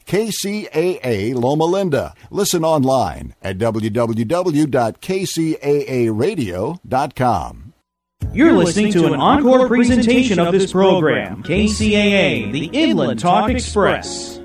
KCAA Loma Linda. Listen online at www.kcaaradio.com. You're listening to an encore presentation of this program, KCAA, the Inland Talk Express.